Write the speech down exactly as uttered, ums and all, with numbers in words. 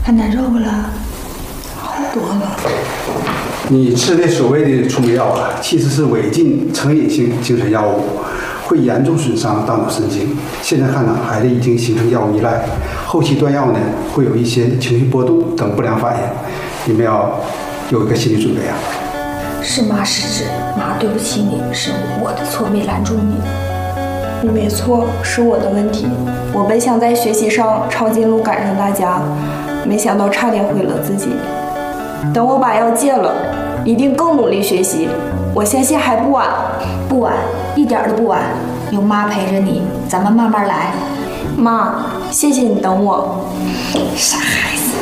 还难受不了？好多了。 你吃的所谓的催眠药啊，其实是违禁成瘾性精神药物，会严重损伤大脑神经。现在看呢，孩子已经形成药物依赖，后期断药呢会有一些情绪波动等不良反应，你们要有一个心理准备啊。 是妈失职，妈对不起你，是我的错没拦住你。 你没错，是我的问题。我本想在学习上抄近路赶上大家，没想到差点毁了自己。等我把药戒了，一定更努力学习。我相信还不晚。 不晚，一点都不晚。有妈陪着你，咱们慢慢来。 妈，谢谢你等我。 傻孩子。